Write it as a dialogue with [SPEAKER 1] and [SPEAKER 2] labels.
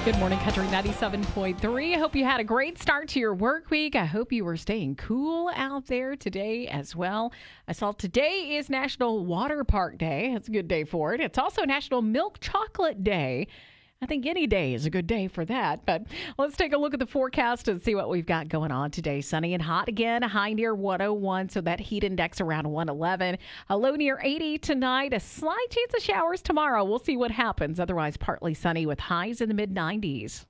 [SPEAKER 1] Good morning, Country 97.3. I hope you had a great start to your work week. I hope you were staying cool out there today as well. I saw today is National Water Park Day. It's a good day for it. It's also National Milk Chocolate Day. I think any day is a good day for that. But let's take a look at the forecast and see what we've got going on today. Sunny and hot again, a high near 101, so that heat index around 111. A low near 80 tonight, a slight chance of showers tomorrow. We'll see what happens. Otherwise, partly sunny with highs in the mid-90s.